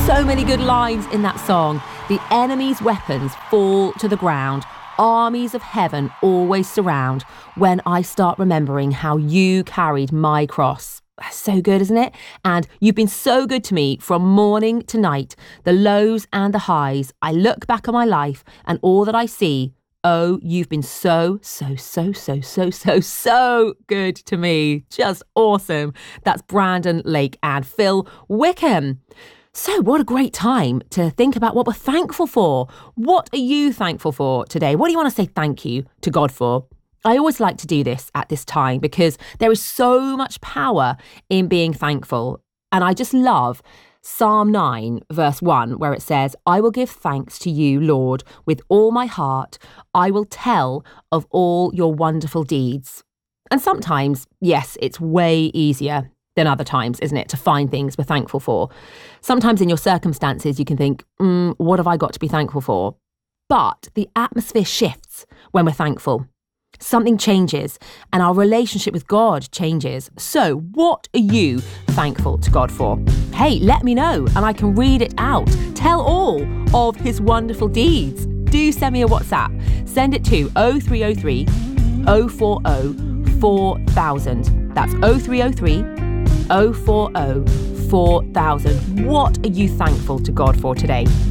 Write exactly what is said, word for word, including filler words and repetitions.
So many good lines in that song. The enemy's weapons fall to the ground. Armies of heaven always surround when I start remembering how you carried my cross. That's so good, isn't it? And you've been so good to me from morning to night, the lows and the highs. I look back on my life and all that I see. Oh, you've been so, so, so, so, so, so, so good to me. Just awesome. That's Brandon Lake and Phil Wickham. So what a great time to think about what we're thankful for. What are you thankful for today? What do you want to say thank you to God for? I always like to do this at this time because there is so much power in being thankful. And I just love Psalm nine, verse one, where it says, I will give thanks to you, Lord, with all my heart. I will tell of all your wonderful deeds. And sometimes, yes, it's way easier than other times, isn't it, to find things we're thankful for. Sometimes in your circumstances, you can think, mm, what have I got to be thankful for? But the atmosphere shifts when we're thankful. Something changes and our relationship with God changes. So what are you thankful to God for? Hey, let me know and I can read it out. Tell all of his wonderful deeds. Do send me a WhatsApp. Send it to oh three oh three, oh four oh, four thousand. That's oh three oh three, oh four oh, four thousand. What are you thankful to God for today?